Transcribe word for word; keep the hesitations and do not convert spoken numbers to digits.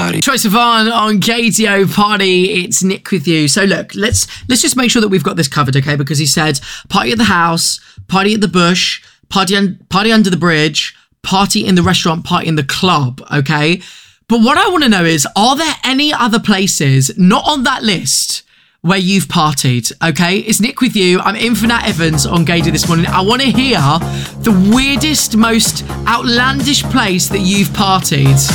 Party. Troye Sivan on K T O Party. It's Nick with you. So look, let's let's just make sure that we've got this covered, okay? Because he said party at the house, party at the bush, party un- party under the bridge, party in the restaurant, party in the club, okay? But what I want to know is, are there any other places not on that list where you've partied, okay? It's Nick with you. I'm in for Nat Evans on Gaydy this morning. I want to hear the weirdest, most outlandish place that you've partied.